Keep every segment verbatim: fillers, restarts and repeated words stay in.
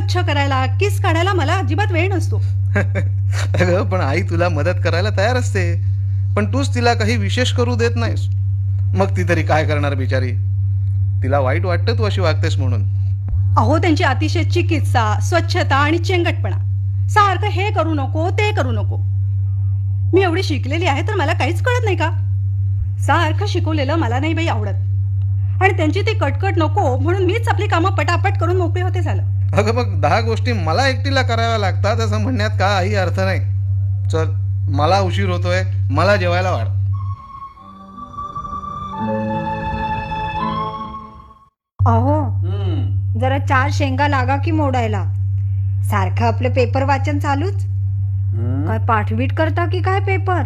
स्वच्छ करायला, किस काढायला मला अजिबात वेळ नसतो. अगं पण आई तुला मदत करायला तयार असते, पण तूच तिला काही विशेष करू देत नाहीस. मग ती तरी काय करणार बिचारी. तिला वाईट वाटतं तू अशी वागतेस म्हणून. अहो त्यांची अतिशय चिकित्सा, स्वच्छता आणि चेंगटपणा, सारखं हे करू नको ते करू नको. मी एवढी शिकलेली आहे तर मला काहीच कळत नाही का? सारखं शिकवलेलं मला नाही बाई आवडत. आणि त्यांची ती कटकट नको म्हणून मीच आपली कामं पटापट करून मोकळे होते झालं. अगं मग दहा गोष्टी मला एकटीला कराव्या लागतात असं म्हणण्यात काही अर्थ नाही. चल, मला उशीर होतोय, मला जेवायला वाढ. अहो जरा चार शेंगा लागा की मोडायला. सारखं आपलं पेपर वाचन चालूच. काय पाठवीट करता की काय पेपर?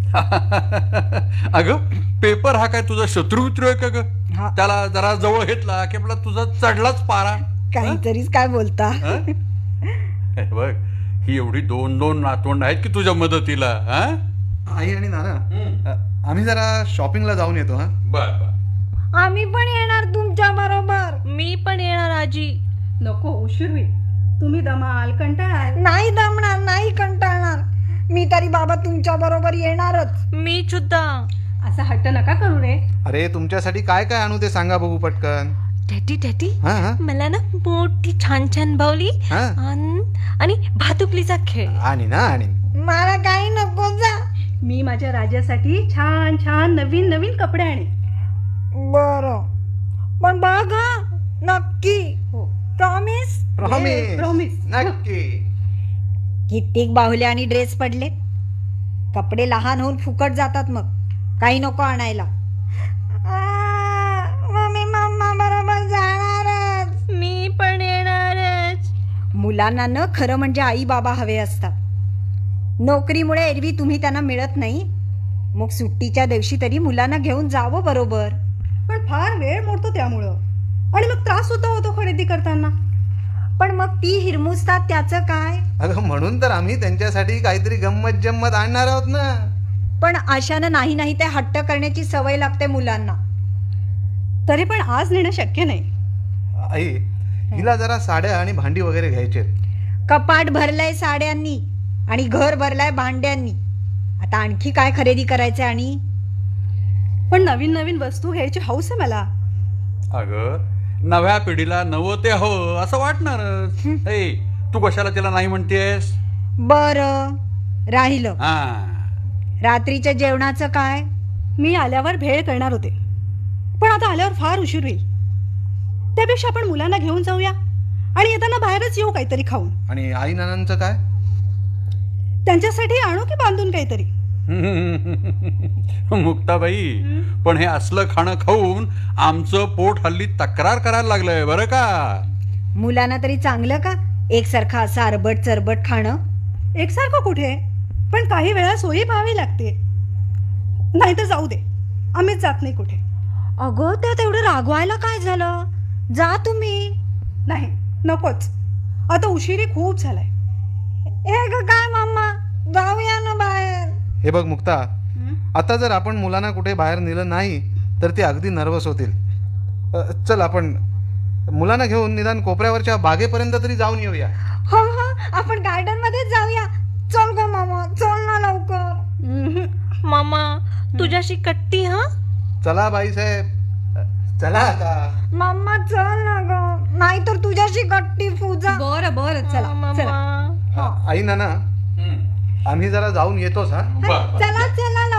अगं पेपर हा काय तुझा शत्रू मित्र आहे का ग? हा. त्याला जरा जवळ घेतला की आपला तुझा चढलाच पारा. काहीतरीच काय बोलता. हे बघ, ही एवढी दोन दोन नातवंड आहेत की तुझ्या मदतीला. हा आई आणि नाना, आम्ही जरा शॉपिंगला जाऊन येतो. हा बर बर. आम्ही पण येणार तुमच्या बरोबर. मी पण येणार आजी. नको, उशीर होईल. तुम्ही दमाल, कंटाळाल. नाही दमणार, नाही कंटाळणार. मी तरी बाबा तुमच्या बरोबर येणारच. मी सुद्धा. असा हट्ट नका करू रे. अरे तुमच्यासाठी काय काय आणू ते सांगा बघू पटकन. डॅडी डॅडी हा हा मला ना मोठी छान छान बाहुली हा. अन- आणि भातुकलीचा खेळ. आणि ना आणि मला काही नको जा. मी माझ्या राजासाठी छान छान नवीन नवीन कपडे आणे. बर पण बघा नक्की. हो, प्रॉमिस. Promise promise. नक्की. कित्येक बाहुले आणि ड्रेस पडले. कपडे लहान होऊन फुकट जातात. मग काही नको आणायला. मम्मी मम्मा बरोबर जाणारच. मी पण येणारच. मुलांना न खरं म्हणजे आई बाबा हवे असतात. नोकरीमुळे एरवी तुम्ही त्यांना मिळत नाही. मग सुट्टीच्या दिवशी तरी मुलांना घेऊन जावं बरोबर. पण फार वेळ मोडतो त्यामुळं, आणि मग त्रास सुद्धा होतो खरेदी करताना. पण मग ती हिरमुसतात त्याचं काय? अगं म्हणून तर आम्ही त्यांच्यासाठी काहीतरी गंमत जम्मत आणणार आहोत ना. पण अशानं नाही नाही ते हट्ट करण्याची सवय लागते मुलांना. तरी पण आज नेणं शक्य नाही. आई, हिला जरा साड्या आणि भांडी वगैरे घ्यायचे. कपाट भरलंय साड्यांनी आणि घर भरलंय भांड्यांनी. आता आणखी काय खरेदी करायचंय? आणि पण नवीन नवीन वस्तू घ्यायची हौस आहे मला. अगं नव्या पिढीला नवं ते हवं असं वाटणारच. ए, तू कशाला तिला नाही म्हणतेस? बर राहिलं हा, रात्रीच्या जेवणाचं काय? मी आल्यावर भेळ करणार होते, पण आता आल्यावर फार उशीर होईल. त्यापेक्षा आपण मुलांना घेऊन जाऊया आणि येताना बाहेरच येऊ काहीतरी खाऊन. आणि आई नानांचं काय? त्यांच्यासाठी आणू की बांधून काहीतरी. मुक्ताबाई, पण हे असलं खाणं खाऊन आमचं पोट हल्ली तक्रार करायला लागलंय बरं का. मुलांना तरी चांगलं का एकसारखं असं अरबट चरबट खाणं? एकसारखं कुठे, पण काही वेळा सोयी पाहावी लागते. नाही तर जाऊ दे, आम्हीच जात नाही कुठे. अगं त्यात एवढं रागवायला काय झालं? जा तुम्ही. नाही, नकोच. आता उशिरी खूप झालाय. ए ग काय मम्मा, जाऊया ना बाहेर. हे बघ मुक्ता, आता जर आपण मुलांना कुठे बाहेर नेलं नाही तर ते अगदी नर्वस होतील. अ, चल आपण मुलांना घेऊन निदान कोपऱ्यावरच्या बागेपर्यंत तरी जाऊन येऊया. हो हो, आपण गार्डन मध्ये जाऊया. चल ग मामा, चल ना लवकर. मामा तुझ्याशी कट्टी. हा चला बाईसाहेब, चला आता. मम्मा चल ना ग, नाही तर तुझ्याशी गट्टी पूजा. बरं बरं, चला चला. मामा. आई नाना, आम्ही जरा जाऊन येतोच. हा बरं, बरं. चला चला